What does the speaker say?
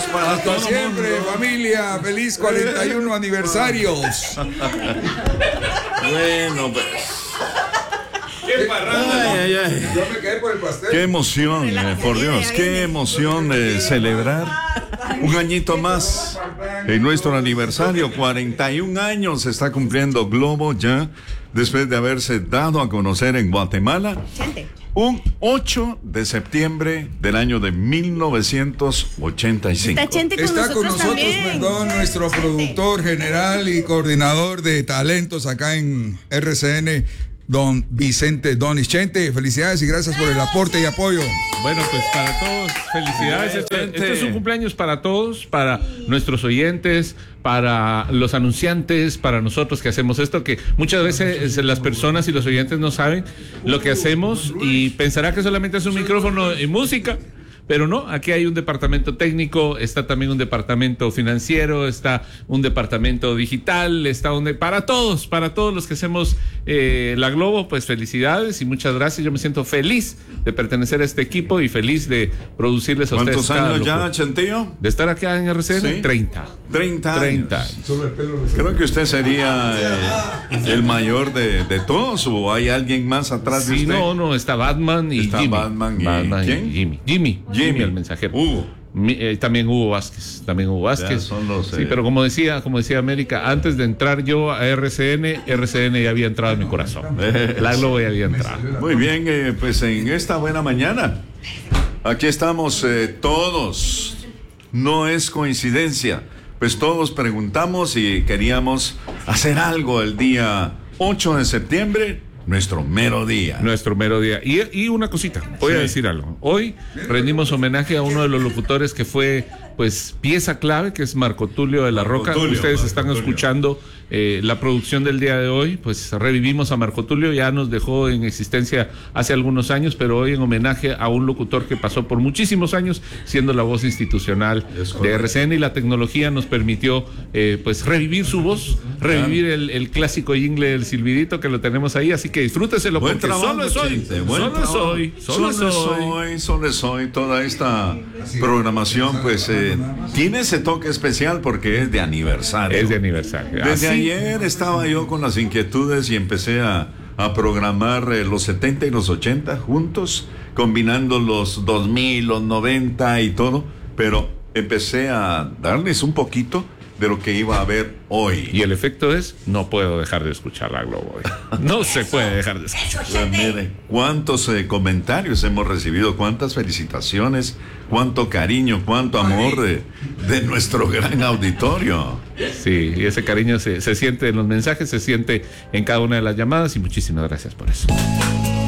para Hasta todo siempre, mundo. familia. Feliz 41 aniversarios. Bueno, pues. ¡Qué parranda! Ay, ay, ay. Yo me quedé por el pastel. Qué emoción, por Dios, qué emoción celebrar un añito más en nuestro aniversario. 41 años se está cumpliendo Globo ya, después de haberse dado a conocer en Guatemala. Un 8 de septiembre del año de 1985. Está con nosotros, perdón, nuestro productor general y coordinador de talentos acá en RCN, don Vicente Donis. Chente, felicidades y gracias por el aporte y apoyo. Bueno, pues para todos, felicidades. Este es un cumpleaños para todos, para nuestros oyentes, para los anunciantes, para nosotros que hacemos esto, que muchas veces las personas y los oyentes no saben lo que hacemos y pensará que solamente es un micrófono y música. Pero no, aquí hay un departamento técnico, está también un departamento financiero, está un departamento digital, está para todos los que hacemos la Globo, pues felicidades y muchas gracias. Yo me siento feliz de pertenecer a este equipo y feliz de producirles a ustedes. ¿Cuántos años ya, Chantillo? De estar acá en RCN, ¿Sí? 30 años. Creo que usted sería el mayor de todos, o hay alguien más atrás de Sí, usted. No, está Batman y Está Jimmy. Batman y ¿quién? Jimmy, el mensajero. Hugo. También Hugo Vázquez. Ya son los, sí, pero como decía América, antes de entrar yo a RCN ya había entrado en mi corazón. La Globo ya había entrado. Muy bien, pues en esta buena mañana, aquí estamos todos. No es coincidencia, pues todos preguntamos y queríamos hacer algo el día 8 de septiembre. Nuestro mero día. Y una cosita, voy a decir algo. Hoy rendimos homenaje a uno de los locutores que fue, pues, pieza clave, que es Marco Tulio de la Roca. Ustedes están escuchando la producción del día de hoy. Pues revivimos a Marco Tulio, ya nos dejó en existencia hace algunos años, pero hoy en homenaje a un locutor que pasó por muchísimos años siendo la voz institucional de RCN, y la tecnología nos permitió pues revivir su voz, revivir el clásico jingle del silbidito, que lo tenemos ahí, así que disfrúteselo, porque solo es hoy. Toda esta programación pues tiene ese toque especial porque es de aniversario. Desde ayer estaba yo con las inquietudes y empecé a programar los 70 y los 80 juntos, combinando los 2000, los 90 y todo, pero empecé a darles un poquito de lo que iba a haber hoy. Y el efecto es, no puedo dejar de escuchar la Globo hoy. No se puede dejar de escuchar. Mire, cuántos comentarios hemos recibido, cuántas felicitaciones, cuánto cariño, cuánto amor de nuestro gran auditorio. Sí, y ese cariño se siente en los mensajes, se siente en cada una de las llamadas, y muchísimas gracias por eso.